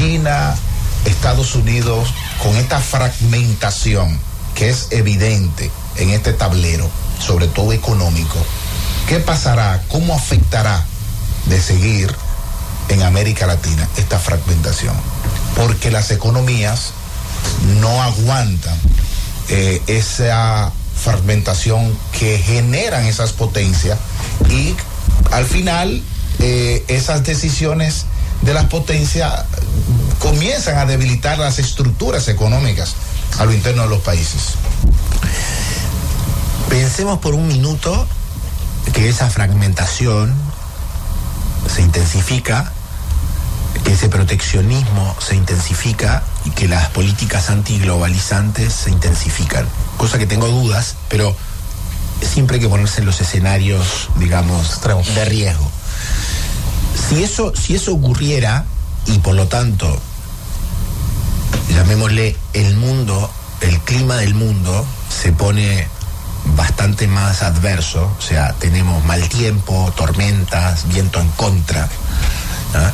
China, Estados Unidos, con esta fragmentación que es evidente en este tablero, sobre todo económico, ¿qué pasará? ¿Cómo afectará de seguir en América Latina esta fragmentación? Porque las economías no aguantan esa fragmentación que generan esas potencias, y al final esas decisiones de las potencias comienzan a debilitar las estructuras económicas a lo interno de los países. Pensemos por un minuto que esa fragmentación se intensifica, que ese proteccionismo se intensifica y que las políticas antiglobalizantes se intensifican. Cosa que tengo dudas, pero siempre hay que ponerse en los escenarios, digamos, de riesgo. Si eso ocurriera, y por lo tanto, llamémosle el clima del mundo se pone bastante más adverso, o sea, tenemos mal tiempo, tormentas, viento en contra, ¿no?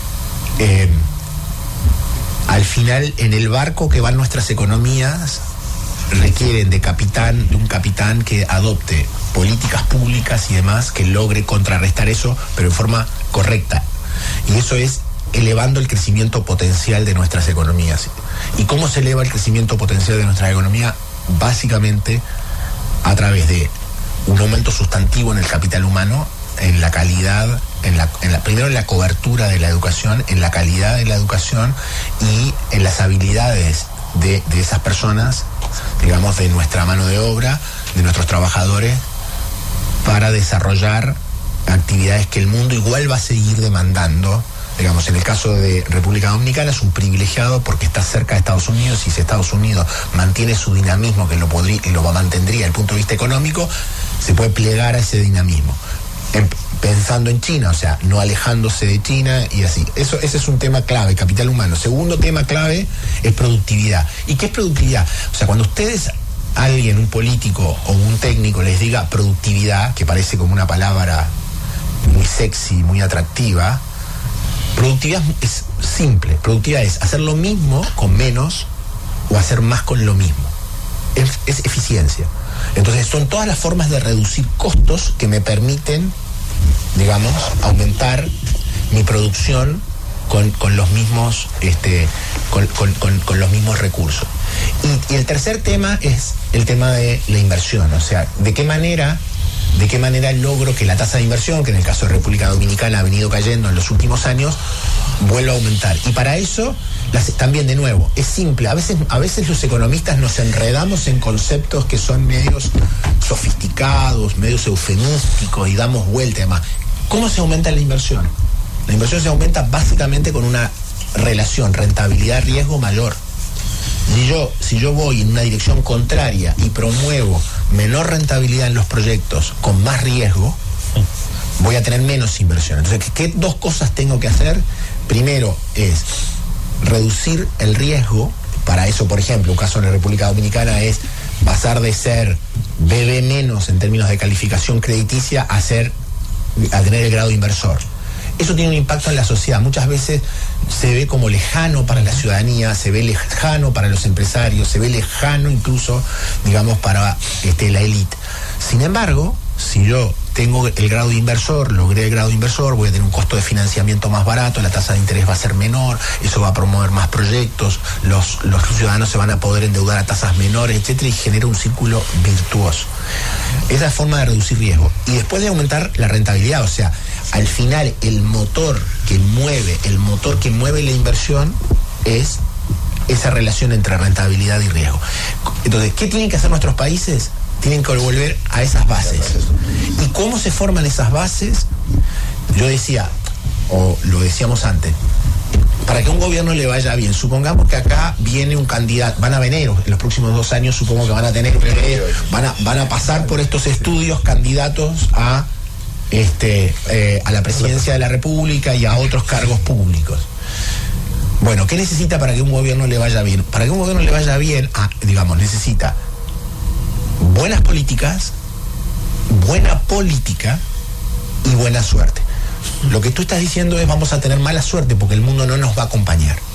Al final, en el barco que van nuestras economías, requieren de un capitán que adopte políticas públicas y demás que logre contrarrestar eso, pero en forma correcta. Y eso es elevando el crecimiento potencial de nuestras economías. ¿Y cómo se eleva el crecimiento potencial de nuestra economía? Básicamente a través de un aumento sustantivo en el capital humano, en la calidad, primero en la cobertura de la educación, en la calidad de la educación y en las habilidades de esas personas, digamos, de nuestra mano de obra, de nuestros trabajadores, para desarrollar actividades que el mundo igual va a seguir demandando. Digamos, en el caso de República Dominicana es un privilegiado porque está cerca de Estados Unidos, y si Estados Unidos mantiene su dinamismo, que lo mantendría desde el punto de vista económico, se puede plegar a ese dinamismo. Pensando en China, o sea, no alejándose de China y así. Ese es un tema clave, capital humano. Segundo tema clave es productividad. ¿Y qué es productividad? O sea, cuando alguien, un político o un técnico les diga productividad, que parece como una palabra muy sexy, muy atractiva, productividad es simple. Productividad es hacer lo mismo con menos o hacer más con lo mismo. Es eficiencia. Entonces son todas las formas de reducir costos que me permiten, digamos, aumentar mi producción con los mismos con los mismos recursos. Y el tercer tema es el tema de la inversión. O sea, de qué manera logro que la tasa de inversión, que en el caso de República Dominicana ha venido cayendo en los últimos años, vuelva a aumentar. Y para eso, también de nuevo, es simple. A veces los economistas nos enredamos en conceptos que son medios sofisticados, medios eufemísticos, y damos vuelta además. ¿Cómo se aumenta la inversión? La inversión se aumenta básicamente con una relación rentabilidad-riesgo mayor. Si yo voy en una dirección contraria y promuevo menor rentabilidad en los proyectos con más riesgo, voy a tener menos inversión. Entonces, ¿qué dos cosas tengo que hacer? Primero es reducir el riesgo. Para eso, por ejemplo, un caso en la República Dominicana es pasar de ser BB menos en términos de calificación crediticia a tener el grado inversor. Eso tiene un impacto en la sociedad. Muchas veces se ve como lejano para la ciudadanía, se ve lejano para los empresarios, se ve lejano incluso, digamos, para la élite. Sin embargo, si yo tengo el grado de inversor, logré el grado de inversor, voy a tener un costo de financiamiento más barato, la tasa de interés va a ser menor, eso va a promover más proyectos, los ciudadanos se van a poder endeudar a tasas menores, etcétera, y genera un círculo virtuoso. Esa es la forma de reducir riesgo. Y después de aumentar la rentabilidad, o sea, al final el motor que mueve la inversión es esa relación entre rentabilidad y riesgo. Entonces, ¿qué tienen que hacer nuestros países? Tienen que volver a esas bases. ¿Y cómo se forman esas bases? Yo decía, o lo decíamos antes, para que a un gobierno le vaya bien, supongamos que acá viene un candidato, van a venir en los próximos 2 años, supongo que van a tener, van a pasar por estos estudios candidatos a la presidencia de la República y a otros cargos públicos. Bueno, ¿qué necesita para que un gobierno le vaya bien? Para que un gobierno le vaya bien, necesita buenas políticas, buena política y buena suerte. Lo que tú estás diciendo es: vamos a tener mala suerte porque el mundo no nos va a acompañar.